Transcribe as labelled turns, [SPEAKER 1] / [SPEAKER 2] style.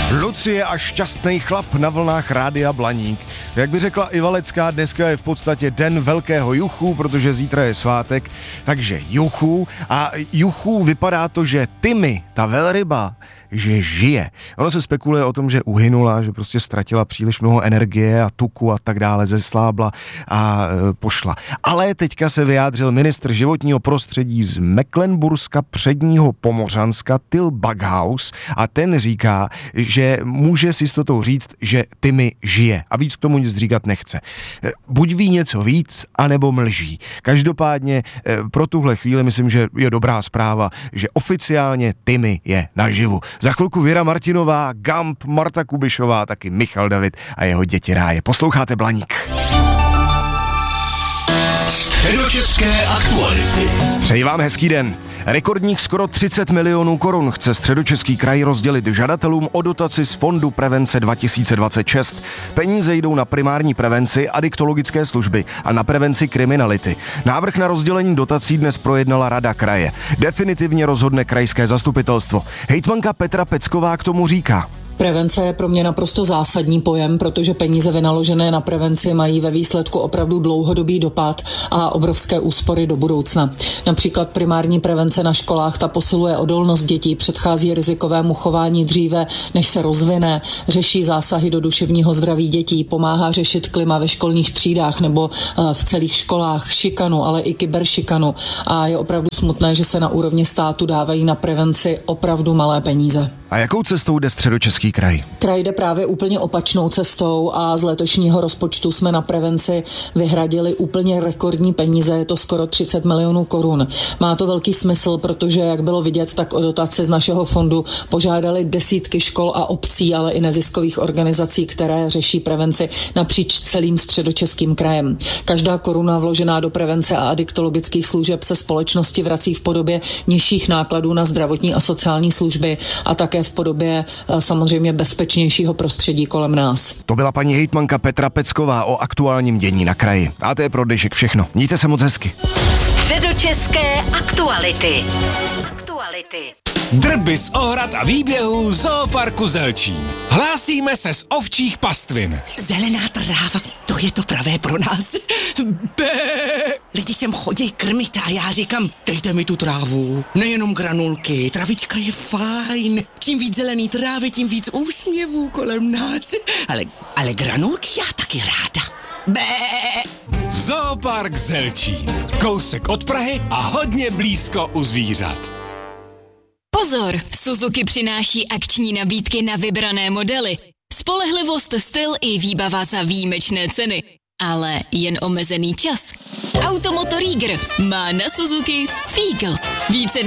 [SPEAKER 1] Lucie a šťastný chlap na vlnách Rádia Blaník. Jak by řekla i Valecká, dneska je v podstatě den velkého juchu, protože zítra je svátek, takže juchu. A juchu vypadá to, že Timmy, ta velryba, že žije. Ono se spekuluje o tom, že uhynula, že prostě ztratila příliš mnoho energie a tuku a tak dále, zeslábla a pošla. Ale teďka se vyjádřil ministr životního prostředí z Mecklenburska předního Pomořanska Till Backhaus a ten říká, že může s jistotou říct, že Timmy žije a víc k tomu nic říkat nechce. Buď ví něco víc, anebo mlží. Každopádně pro tuhle chvíli myslím, že je dobrá zpráva, že oficiálně Timmy je naživu. Za chvilku Věra Martinová, Gump, Marta Kubišová, taky Michal David a jeho děti ráje. Posloucháte Blaník.
[SPEAKER 2] Středočeské aktuality.
[SPEAKER 1] Přeji vám hezký den. Rekordních skoro 30 milionů korun chce Středočeský kraj rozdělit žadatelům o dotaci z Fondu prevence 2026. Peníze jdou na primární prevenci, adiktologické služby a na prevenci kriminality. Návrh na rozdělení dotací dnes projednala Rada kraje. Definitivně rozhodne krajské zastupitelstvo. Hejtmanka Petra Pecková k tomu říká.
[SPEAKER 3] Prevence je pro mě naprosto zásadní pojem, protože peníze vynaložené na prevenci mají ve výsledku opravdu dlouhodobý dopad a obrovské úspory do budoucna. Například primární prevence na školách, ta posiluje odolnost dětí, předchází rizikovému chování dříve, než se rozvine, řeší zásahy do duševního zdraví dětí, pomáhá řešit klima ve školních třídách nebo v celých školách, šikanu, ale i kyberšikanu. A je opravdu smutné, že se na úrovni státu dávají na prevenci opravdu malé peníze.
[SPEAKER 1] A jakou cestou jde Středočeský kraj?
[SPEAKER 3] Kraj jde právě úplně opačnou cestou a z letošního rozpočtu jsme na prevenci vyhradili úplně rekordní peníze, je to skoro 30 milionů korun. Má to velký smysl, protože jak bylo vidět, tak o dotaci z našeho fondu požádali desítky škol a obcí, ale i neziskových organizací, které řeší prevenci napříč celým Středočeským krajem. Každá koruna vložená do prevence a adiktologických služeb se společnosti vrací v podobě nižších nákladů na zdravotní a sociální služby a také v podobě samozřejmě bezpečnějšího prostředí kolem nás.
[SPEAKER 1] To byla paní hejtmanka Petra Pecková o aktuálním dění na kraji. A to je pro dnešek všechno. Mějte se moc hezky.
[SPEAKER 4] Středočeské aktuality.
[SPEAKER 2] Drby z ohrad a výběhů Zooparku Zelčín. Hlásíme se z ovčích pastvin.
[SPEAKER 5] Zelená tráva, to je to pravé pro nás. Bé! Lidi sem chodí krmit a já říkám, dejte mi tu trávu. Nejenom granulky, travička je fajn. Čím víc zelený trávy, tím víc úsměvů kolem nás. Ale granulky já taky ráda. Bé!
[SPEAKER 2] Zoopark Zelčín. Kousek od Prahy a hodně blízko u zvířat.
[SPEAKER 6] Pozor, Suzuki přináší akční nabídky na vybrané modely. Spolehlivost, styl i výbava za výjimečné ceny. Ale jen omezený čas. Automoto Rieger má na Suzuki Fígl. Více na